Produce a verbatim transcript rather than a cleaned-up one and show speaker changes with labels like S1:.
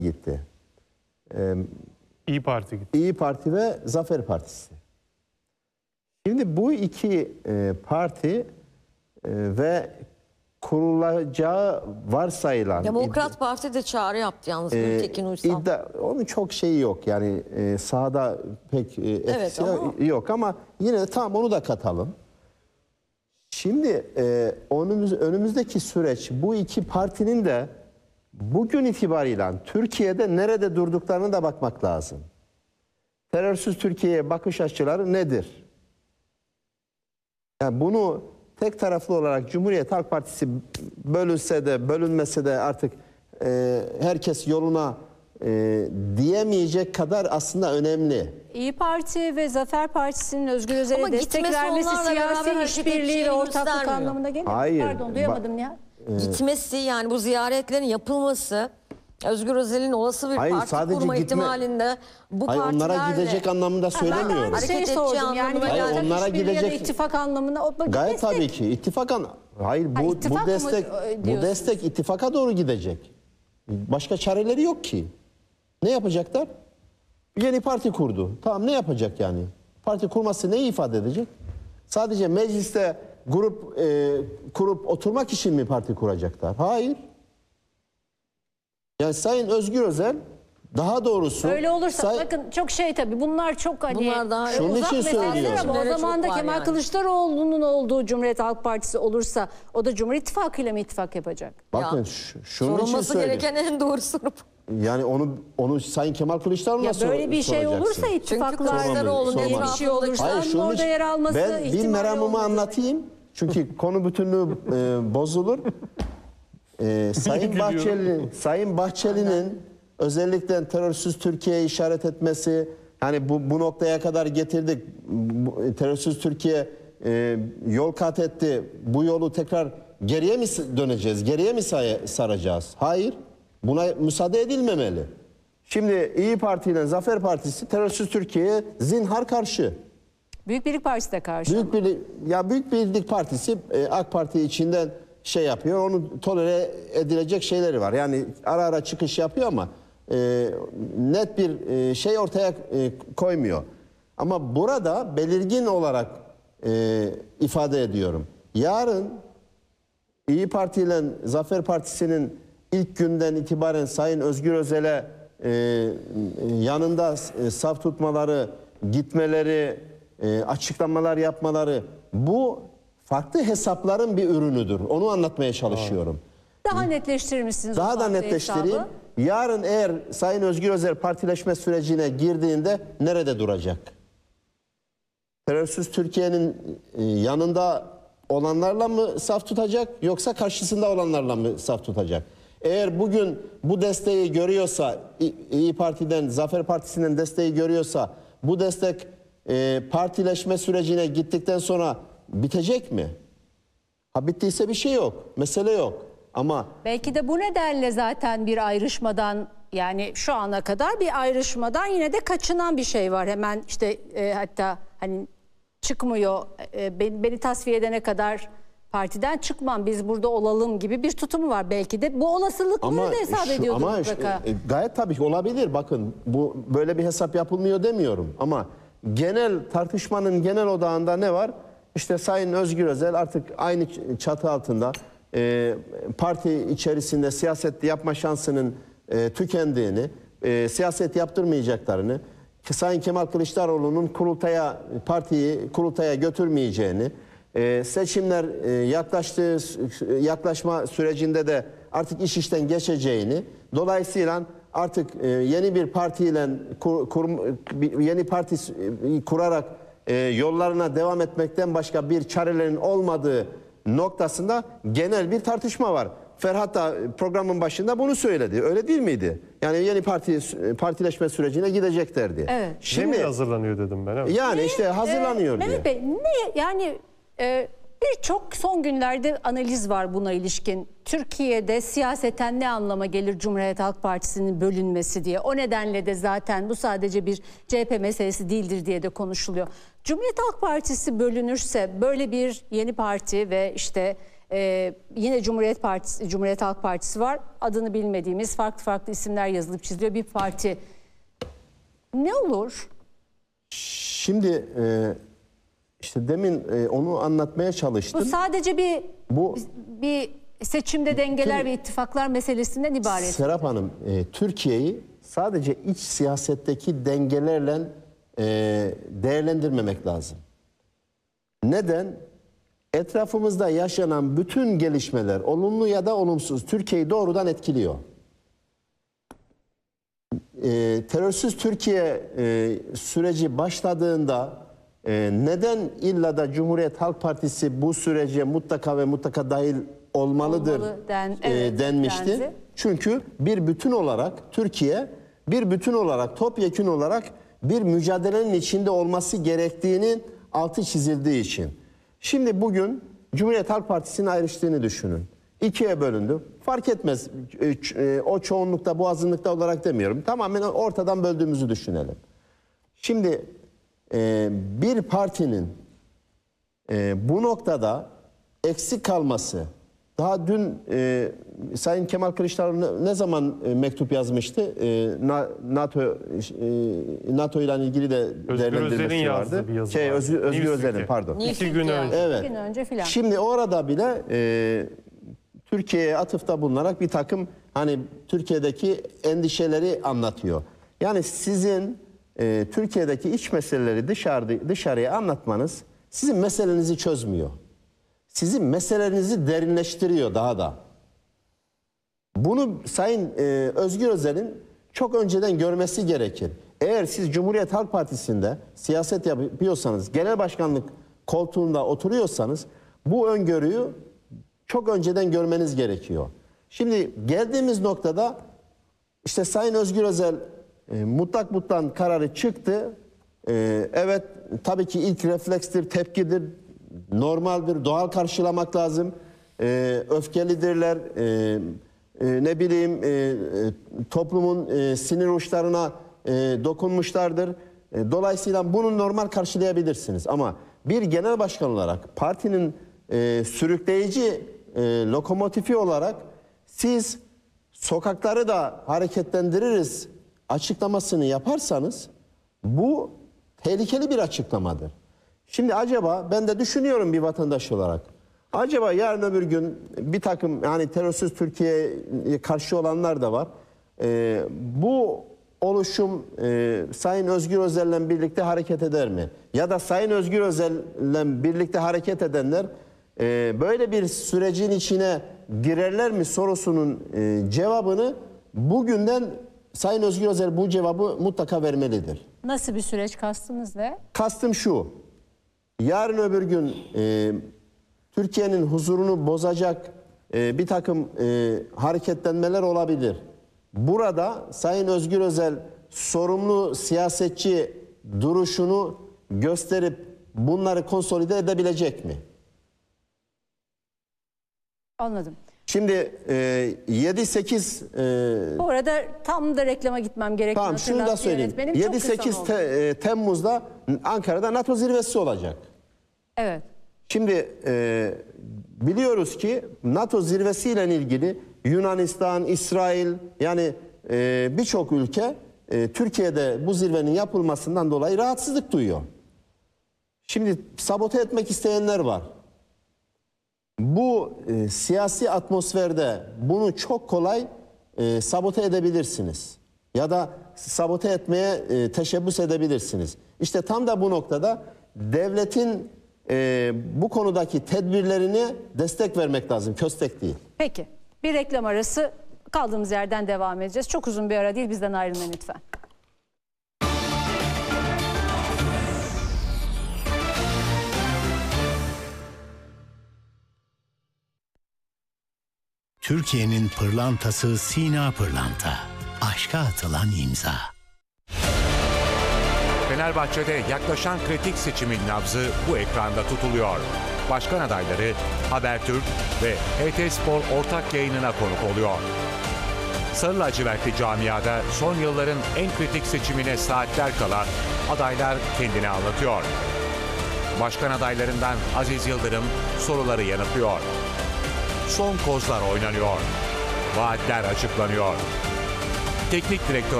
S1: gitti. Ee,
S2: İyi Parti gitti.
S1: İyi Parti ve Zafer Partisi. Şimdi bu iki e, parti e, ve kurulacağı varsayılan...
S3: Demokrat Parti de çağrı yaptı yalnız
S1: e,
S3: Gültekin Uysal.
S1: iddia, onun çok şeyi yok yani e, sahada pek e, etkisi
S3: Evet, ama...
S1: yok ama yine de tamam onu da katalım. Şimdi e, önümüz, önümüzdeki süreç bu iki partinin de bugün itibariyle Türkiye'de nerede durduklarına da bakmak lazım. Terörsüz Türkiye'ye bakış açıları nedir? Yani bunu tek taraflı olarak Cumhuriyet Halk Partisi bölünse de bölünmese de artık e, herkes yoluna e, diyemeyecek kadar aslında önemli.
S4: İyi Parti ve Zafer Partisi'nin Özgür Özel'e
S3: Ama
S4: destek
S3: gitmesi
S4: vermesi
S3: onlarla
S4: siyasi
S3: beraber
S4: işbirliği
S3: hareket
S4: ve ortaklık
S3: göstermiyor.
S4: anlamına gelir.
S1: Hayır.
S4: Pardon duyamadım ya.
S3: Gitmesi yani bu ziyaretlerin yapılması Özgür Özel'in olası bir
S1: Hayır,
S3: parti
S1: sadece
S3: kurma
S1: gitme-
S3: ihtimalinde bu
S1: Hayır,
S3: partilerle...
S1: onlara gidecek anlamında
S4: Ben
S1: söylemiyorum.
S4: de
S3: Hareket
S4: şey
S3: edeceği
S4: sordum yani
S3: anlamına
S4: bir
S1: Hayır,
S4: ortak
S1: onlara
S4: işbirliği ya da
S1: gidecek-
S4: ittifak anlamına. O,
S1: Gayet
S4: destek.
S1: tabii ki ittifak an hayır bu
S4: Ha,
S1: bu
S4: ittifak mı
S1: destek bu
S4: diyorsunuz?
S1: destek ittifaka doğru gidecek. Başka çareleri yok ki. Ne yapacaklar? Yeni parti kurdu. Tamam ne yapacak yani? Parti kurması neyi ifade edecek? Sadece mecliste grup e, kurup oturmak için mi parti kuracaklar? Hayır. Yani Sayın Özgür Özel daha doğrusu
S4: Öyle olursa
S1: say-
S4: bakın çok şey tabii bunlar çok hani
S3: Bunlar daha-
S1: Şunun
S4: uzak
S1: için
S4: meseleler
S1: söylüyorum.
S4: ama o
S3: Çok
S4: zaman da
S3: var
S4: Kemal
S3: yani.
S4: Kılıçdaroğlu'nun olduğu Cumhuriyet Halk Partisi olursa o da Cumhur İttifakı'yla mı ittifak yapacak?
S1: bakın
S3: Ya,
S1: şu- şunun için
S3: Sorulması
S1: söylüyorum.
S3: gereken en doğrusu bu.
S1: Yani onu onu Sayın Kemal Kılıçdaroğlu'na
S4: Ya
S1: sor-
S4: böyle bir şey
S1: soracaksın.
S4: olursa ittifaklar
S3: Kılıçdaroğlu'nun
S4: diye bir şey
S3: etrafındaki-
S4: olursa
S1: Hayır,
S4: onun
S1: şunun
S4: orada
S1: için-
S4: yer alması
S1: ben bir
S4: ihtimali
S1: meramımı
S4: olmadığı-
S1: anlatayım. Çünkü konu bütünlüğü e, bozulur. E, Sayın Bahçeli, Sayın Bahçeli'nin özellikle terörsüz Türkiye'ye işaret etmesi, hani bu bu noktaya kadar getirdik. Bu, terörsüz Türkiye e, yol kat etti. Bu yolu tekrar geriye mi döneceğiz? Geriye mi say- saracağız? Hayır. Buna müsaade edilmemeli. Şimdi İyi Parti ile Zafer Partisi terörsüz Türkiye'ye zinhar karşı.
S4: Büyük Birlik Partisi de karşı.
S1: Büyük Birlik, ya Büyük Birlik Partisi e, AK Parti içinden şey yapıyor. Onu tolere edilecek şeyleri var. Yani ara ara çıkış yapıyor ama e, net bir e, şey ortaya e, koymuyor. Ama burada belirgin olarak e, ifade ediyorum. Yarın İyi Parti ile Zafer Partisi'nin ilk günden itibaren Sayın Özgür Özel'e e, yanında e, saf tutmaları, gitmeleri, e, açıklamalar yapmaları bu farklı hesapların bir ürünüdür. Onu anlatmaya çalışıyorum.
S4: Daha netleştirir misiniz?
S1: Daha
S4: o
S1: da
S4: parti
S1: netleştireyim.
S4: hesabı?
S1: Yarın eğer Sayın Özgür Özel partileşme sürecine girdiğinde nerede duracak? Terörsüz Türkiye'nin e, yanında olanlarla mı saf tutacak yoksa karşısında olanlarla mı saf tutacak? Eğer bugün bu desteği görüyorsa, İ- İyi Parti'den, Zafer Partisi'nin desteği görüyorsa bu destek e, partileşme sürecine gittikten sonra bitecek mi? Ha bittiyse bir şey yok, mesele yok. Ama
S4: Belki de bu nedenle zaten bir ayrışmadan yani şu ana kadar bir ayrışmadan yine de kaçınan bir şey var. Hemen işte e, hatta hani çıkmıyor e, beni, beni tasfiye edene kadar partiden çıkmam biz burada olalım gibi bir tutumu var. Belki de bu olasılıkları da hesap
S1: şu-
S4: ediyordur
S1: ama şu-
S4: mutlaka.
S1: e, gayet tabii ki olabilir. Bakın bu böyle bir hesap yapılmıyor demiyorum. Ama genel tartışmanın genel odağında ne var? İşte Sayın Özgür Özel artık aynı çatı altında e, parti içerisinde siyaset yapma şansının e, tükendiğini, e, siyaset yaptırmayacaklarını, Sayın Kemal Kılıçdaroğlu'nun kurultaya partiyi kurultaya götürmeyeceğini, e, seçimler e, yaklaştığı yaklaşma sürecinde de artık iş işten geçeceğini, dolayısıyla artık e, yeni bir partiyle kur, kur, bir yeni parti e, kurarak e, yollarına devam etmekten başka bir çarelerin olmadığı noktasında genel bir tartışma var. Ferhat da programın başında bunu söyledi. Öyle değil miydi? Yani yeni parti partileşme sürecine gideceklerdi.
S4: Evet.
S2: Şimdi hazırlanıyor dedim ben. Evet.
S1: Yani işte hazırlanıyor
S4: Ee,
S1: diye.
S4: Mehmet Bey ne yani e, birçok son günlerde analiz var buna ilişkin. Türkiye'de siyaseten ne anlama gelir Cumhuriyet Halk Partisi'nin bölünmesi diye. O nedenle de zaten bu sadece bir C H P meselesi değildir diye de konuşuluyor. Cumhuriyet Halk Partisi bölünürse böyle bir yeni parti ve işte Ee, yine Cumhuriyet Partisi, Cumhuriyet Halk Partisi var. Adını bilmediğimiz farklı farklı isimler yazılıp çiziliyor bir parti. Ne olur?
S1: Şimdi e, işte demin e, onu anlatmaya çalıştım.
S4: Bu sadece bir
S1: Bu
S4: bir seçimde dengeler ve ittifaklar meselesinden ibaret.
S1: Serap Hanım, e, Türkiye'yi sadece iç siyasetteki dengelerle e, değerlendirmemek lazım. Neden? Etrafımızda yaşanan bütün gelişmeler, olumlu ya da olumsuz, Türkiye'yi doğrudan etkiliyor. E, terörsüz Türkiye e, süreci başladığında e, neden illa da Cumhuriyet Halk Partisi bu sürece mutlaka ve mutlaka dahil olmalıdır
S4: Olmalı den-
S1: e,
S4: evet,
S1: denmişti?
S4: dendi.
S1: Çünkü bir bütün olarak Türkiye, bir bütün olarak, topyekün olarak bir mücadelenin içinde olması gerektiğinin altı çizildiği için. Şimdi bugün Cumhuriyet Halk Partisi'nin ayrıştığını düşünün. İkiye bölündü. Fark etmez. O çoğunlukta, bu azınlıkta olarak demiyorum. Tamamen ortadan böldüğümüzü düşünelim. Şimdi bir partinin bu noktada eksik kalması, daha dün e, Sayın Kemal Kılıçdaroğlu ne zaman e, mektup yazmıştı? E, NATO e, NATO ile ilgili de değerlendirmesi vardı.
S2: Bir yazı
S1: şey,
S2: vardı.
S1: Özgür, Özgür
S2: Newsweek'te.
S1: Özel'in pardon.
S2: İki gün önce.
S1: Evet.
S4: Bir gün önce filan.
S1: Şimdi orada bile e, Türkiye'ye atıfta bulunarak bir takım hani Türkiye'deki endişeleri anlatıyor. Yani sizin e, Türkiye'deki iç meseleleri dışarıda, dışarıya anlatmanız sizin meselenizi çözmüyor. Sizin meselenizi derinleştiriyor daha da. Bunu Sayın e, Özgür Özel'in çok önceden görmesi gerekir. Eğer siz Cumhuriyet Halk Partisi'nde siyaset yapıyorsanız, genel başkanlık koltuğunda oturuyorsanız bu öngörüyü çok önceden görmeniz gerekiyor. Şimdi geldiğimiz noktada işte Sayın Özgür Özel e, mutlak mutlak kararı çıktı. E, evet tabii ki ilk reflekstir, tepkidir. Normaldir, doğal karşılamak lazım. Ee, öfkelidirler, ee, e, ne bileyim e, e, toplumun e, sinir uçlarına e, dokunmuşlardır. E, dolayısıyla bunu normal karşılayabilirsiniz. Ama bir genel başkan olarak partinin e, sürükleyici e, lokomotifi olarak siz sokakları da hareketlendiririz açıklamasını yaparsanız bu tehlikeli bir açıklamadır. Şimdi acaba ben de düşünüyorum bir vatandaş olarak. Acaba yarın öbür gün bir takım yani terörsüz Türkiye'ye karşı olanlar da var. Ee, bu oluşum e, Sayın Özgür Özel'le birlikte hareket eder mi? Ya da Sayın Özgür Özel'le birlikte hareket edenler e, böyle bir sürecin içine girerler mi sorusunun e, cevabını bugünden Sayın Özgür Özel bu cevabı mutlaka vermelidir.
S4: Nasıl bir süreç kastınız ne?
S1: Kastım şu. Yarın öbür gün e, Türkiye'nin huzurunu bozacak e, bir takım e, hareketlenmeler olabilir. Burada Sayın Özgür Özel sorumlu siyasetçi duruşunu gösterip bunları konsolide edebilecek mi?
S4: Anladım.
S1: Şimdi e, yedi sekiz e,
S4: Bu arada tam da reklama gitmem gerekiyor.
S1: tamam şunu da söyleyeyim. yedi sekiz te, e, Temmuz'da Ankara'da NATO zirvesi olacak.
S4: Evet.
S1: Şimdi e, biliyoruz ki NATO zirvesiyle ilgili Yunanistan, İsrail yani e, birçok ülke e, Türkiye'de bu zirvenin yapılmasından dolayı rahatsızlık duyuyor. Şimdi sabote etmek isteyenler var. Bu e, siyasi atmosferde bunu çok kolay e, sabote edebilirsiniz. Ya da sabote etmeye e, teşebbüs edebilirsiniz. İşte tam da bu noktada devletin e, bu konudaki tedbirlerine destek vermek lazım. Köstek değil.
S4: Peki. Bir reklam arası, kaldığımız yerden devam edeceğiz. Çok uzun bir ara değil, bizden ayrılmayın lütfen.
S5: Türkiye'nin pırlantası Sina Pırlanta. Aşka atılan imza.
S6: Fenerbahçe'de yaklaşan kritik seçimin nabzı bu ekranda tutuluyor. Başkan adayları Habertürk ve H T Spor ortak yayınına konuk oluyor. Sarı lacivertli camiada son yılların en kritik seçimine saatler kala adaylar kendini anlatıyor. Başkan adaylarından Aziz Yıldırım soruları yanıtlıyor. son kozlar oynanıyor. Vaatler açıklanıyor. Teknik direktör